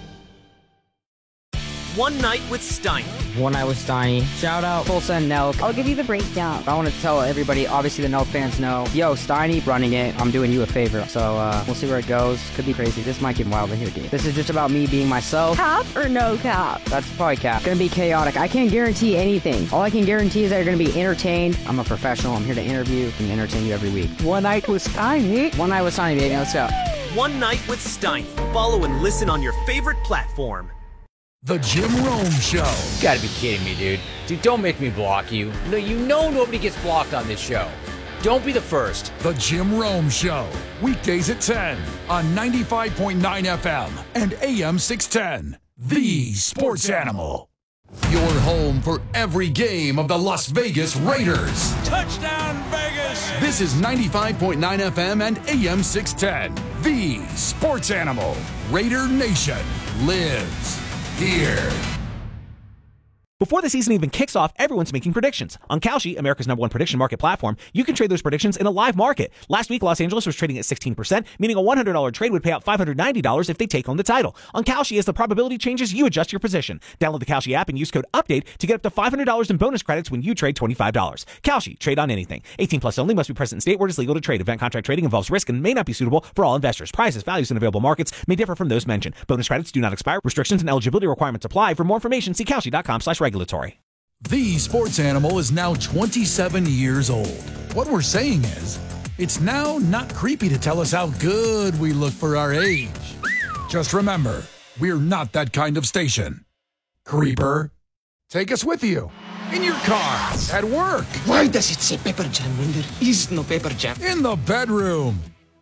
One Night with Steiny. One Night with Steiny. Shout out Full Send Nelk. I'll give you the breakdown. I want to tell everybody, obviously the Nelk fans know, yo, Steiny running it, I'm doing you a favor. So uh, we'll see where it goes. Could be crazy. This might get wild in here, dude. This is just about me being myself. Cap or no cap? That's probably cap. Gonna be chaotic. I can't guarantee anything. All I can guarantee is that you're gonna be entertained. I'm a professional. I'm here to interview and entertain you every week. One Night with Steiny. One Night with Steiny, baby. Let's go. One Night with Steiny. Follow and listen on your favorite platform. The Jim Rome Show. You gotta be kidding me, dude. Dude, don't make me block you. No, you know nobody gets blocked on this show. Don't be the first. The Jim Rome Show, weekdays at ten on ninety-five point nine F M and A M six ten. The Sports Animal. Your home for every game of the Las Vegas Raiders. Touchdown, Vegas! This is ninety-five point nine F M and A M six ten. The Sports Animal. Raider Nation lives here. Before the season even kicks off, everyone's making predictions. On Kalshi, America's number one prediction market platform, you can trade those predictions in a live market. Last week, Los Angeles was trading at sixteen percent, meaning a one hundred dollars trade would pay out five hundred ninety dollars if they take home the title. On Kalshi, as the probability changes, you adjust your position. Download the Kalshi app and use code UPDATE to get up to five hundred dollars in bonus credits when you trade twenty-five dollars. Kalshi, trade on anything. eighteen plus only, must be present in state where it is legal to trade. Event contract trading involves risk and may not be suitable for all investors. Prices, values, and available markets may differ from those mentioned. Bonus credits do not expire. Restrictions and eligibility requirements apply. For more information, see Kalshi dot com slash regulatory. The Sports Animal is now twenty-seven years old. What we're saying is, it's now not creepy to tell us how good we look for our age. Just remember, we're not that kind of station. Creeper, take us with you. In your car, at work. Why does it say Pepper Jam when there is no Pepper Jam? In the bedroom.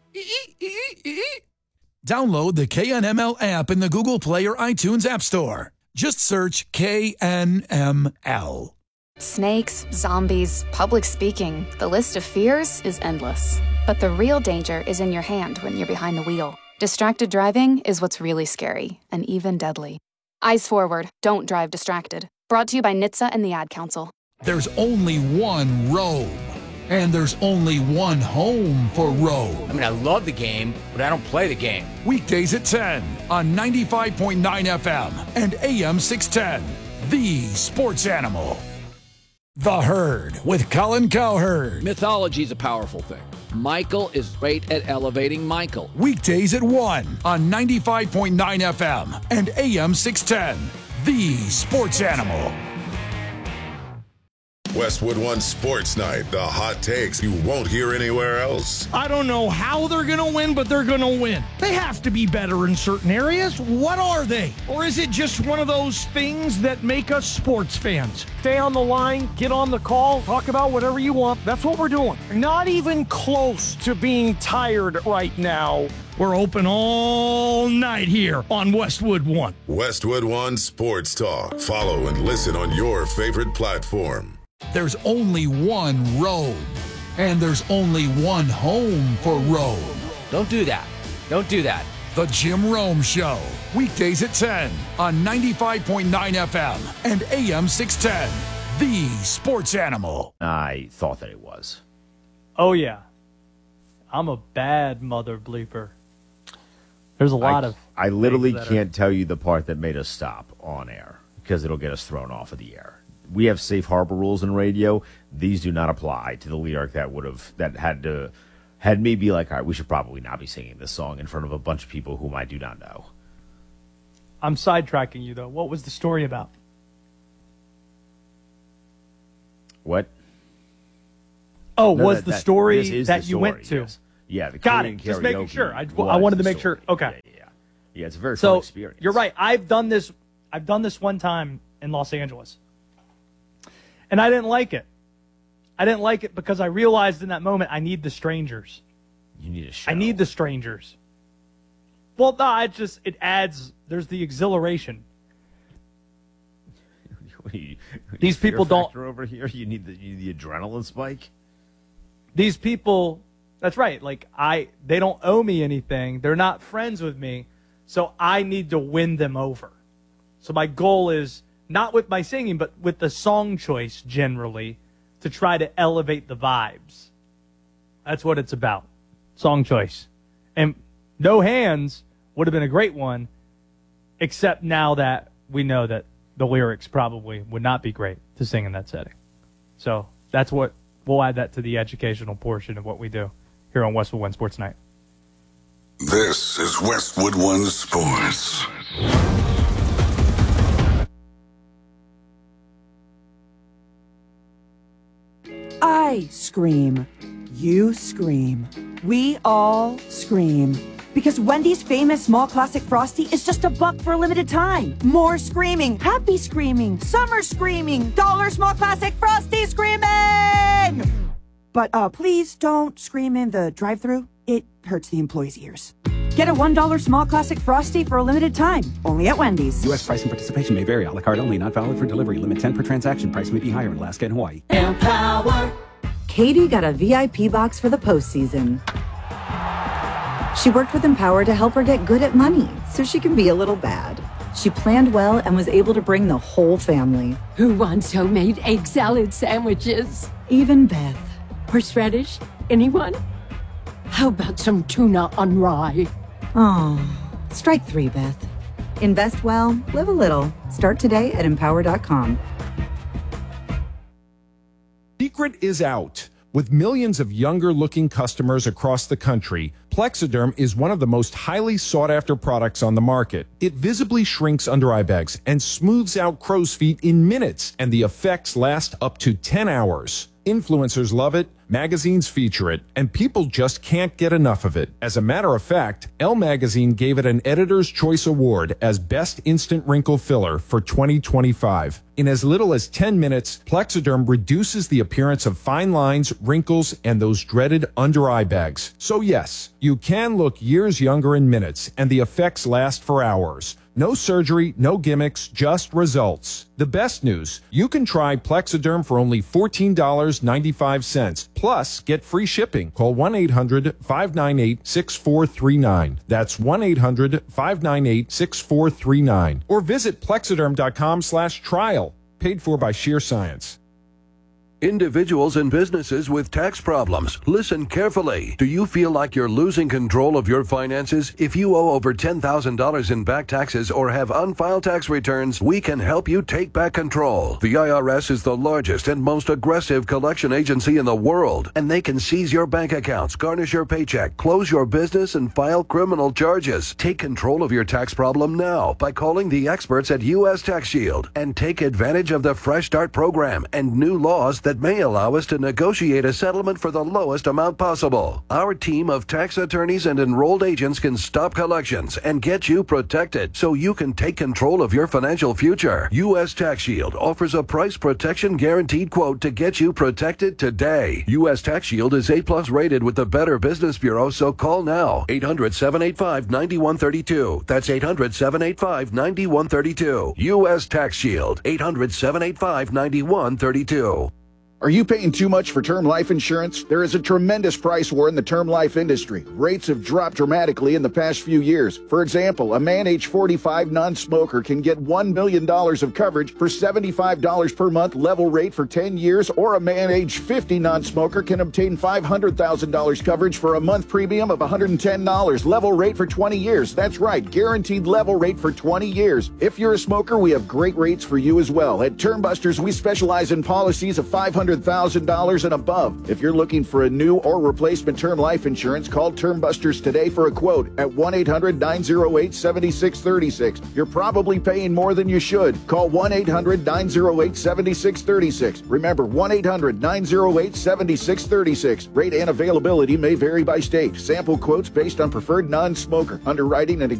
Download the K N M L app in the Google Play or iTunes App Store. Just search K N M L. Snakes, zombies, public speaking. The list of fears is endless. But the real danger is in your hand when you're behind the wheel. Distracted driving is what's really scary and even deadly. Eyes forward. Don't drive distracted. Brought to you by N H T S A and the Ad Council. There's only one Rome. And there's only one home for Rome. I mean, I love the game, but I don't play the game. Weekdays at ten on ninety-five point nine F M and A M six ten. The Sports Animal. The Herd with Colin Cowherd. Mythology is a powerful thing. Michael is great at elevating Michael. Weekdays at one on ninety-five point nine F M and A M six ten. The Sports Animal. Westwood One Sports Night, the hot takes you won't hear anywhere else. I don't know how they're going to win, but they're going to win. They have to be better in certain areas. What are they? Or is it just one of those things that make us sports fans? Stay on the line, get on the call, talk about whatever you want. That's what we're doing. Not even close to being tired right now. We're open all night here on Westwood One. Westwood One Sports Talk. Follow and listen on your favorite platform. There's only one Rome, and there's only one home for Rome. Don't do that. Don't do that. The Jim Rome Show, weekdays at ten on ninety-five point nine F M and A M six ten. The Sports Animal. I thought that it was. Oh, yeah. I'm a bad mother bleeper. There's a lot I, of. I literally that can't are... tell you the part that made us stop on air because it'll get us thrown off of the air. We have safe harbor rules in radio. These do not apply to the lyric that would have that had to had me be like, all right, we should probably not be singing this song in front of a bunch of people whom I do not know. I'm sidetracking you though. What was the story about? What? Oh, no, was that, the that, story that that the you story, went to? Yes. Yeah, the got Korean it. Just making karaoke sure. I, was I wanted to the make story. sure. Okay. Yeah, yeah, yeah. It's a very so, fun experience. You're right. I've done this. I've done this one time in Los Angeles, and I didn't like it. I didn't like it because I realized in that moment I need the strangers. You need a show. I need the strangers. Well, no, it just it adds. There's the exhilaration. you, These people don't over here. You need the you need the adrenaline spike. These people, that's right. Like I, they don't owe me anything. They're not friends with me, so I need to win them over. So my goal is not with my singing, but with the song choice generally, to try to elevate the vibes. That's what it's about. Song choice. And No Hands would have been a great one, except now that we know that the lyrics probably would not be great to sing in that setting. So that's what, we'll add that to the educational portion of what we do here on Westwood One Sports Night. This is Westwood One Sports. I scream. You scream. We all scream. Because Wendy's famous small classic Frosty is just a buck for a limited time. More screaming, happy screaming, summer screaming, dollar small classic Frosty screaming! But uh, please don't scream in the drive-thru. It hurts the employees' ears. Get a one dollar small classic Frosty for a limited time, only at Wendy's. U S price and participation may vary. A la carte only, not valid for delivery. Limit ten per transaction. Price may be higher in Alaska and Hawaii. Empower. Katie got a V I P box for the postseason. She worked with Empower to help her get good at money, so she can be a little bad. She planned well and was able to bring the whole family. Who wants homemade egg salad sandwiches? Even Beth. Horseradish? Anyone? How about some tuna on rye? Oh, strike three, Beth. Invest well, live a little. Start today at empower dot com. Secret is out. With millions of younger-looking customers across the country, Plexiderm is one of the most highly sought-after products on the market. It visibly shrinks under-eye bags and smooths out crow's feet in minutes, and the effects last up to ten hours. Influencers love it, magazines feature it, and people just can't get enough of it. As a matter of fact, Elle Magazine gave it an Editor's Choice Award as Best Instant Wrinkle Filler for twenty twenty-five. In as little as ten minutes, Plexiderm reduces the appearance of fine lines, wrinkles, and those dreaded under-eye bags. So yes, you can look years younger in minutes, and the effects last for hours. No surgery, no gimmicks, just results. The best news, you can try Plexiderm for only fourteen dollars and ninety-five cents. Plus, get free shipping. Call one eight hundred, five nine eight, six four three nine. That's one eight hundred, five nine eight, six four three nine. Or visit plexiderm dot com slash trial. Paid for by Sheer Science. Individuals and businesses with tax problems, listen carefully. Do you feel like you're losing control of your finances? If you owe over ten thousand dollars in back taxes or have unfiled tax returns, we can help you take back control. The I R S is the largest and most aggressive collection agency in the world, and they can seize your bank accounts, garnish your paycheck, close your business, and file criminal charges. Take control of your tax problem now by calling the experts at U S Tax Shield and take advantage of the Fresh Start program and new laws that that may allow us to negotiate a settlement for the lowest amount possible. Our team of tax attorneys and enrolled agents can stop collections and get you protected so you can take control of your financial future. U S Tax Shield offers a price protection guaranteed quote to get you protected today. U S Tax Shield is A plus rated with the Better Business Bureau, so call now. eight hundred, seven eight five, nine one three two. That's eight hundred, seven eight five, nine one three two. U S Tax Shield. eight hundred, seven eight five, nine one three two. Are you paying too much for term life insurance? There is a tremendous price war in the term life industry. Rates have dropped dramatically in the past few years. For example, a man age forty-five non-smoker can get one million dollars of coverage for seventy-five dollars per month level rate for ten years, or a man age fifty non-smoker can obtain five hundred thousand dollars coverage for a month premium of one hundred ten dollars level rate for twenty years. That's right, guaranteed level rate for twenty years. If you're a smoker, we have great rates for you as well. At Termbusters, we specialize in policies of five hundred thousand dollars and above. If you're looking for a new or replacement term life insurance, call Termbusters today for a quote at one eight hundred nine oh eight seven six three six. You're probably paying more than you should. Call one eight hundred nine oh eight seven six three six. Remember, one eight hundred nine oh eight seven six three six. Rate and availability may vary by state. Sample quotes based on preferred non-smoker. Underwriting and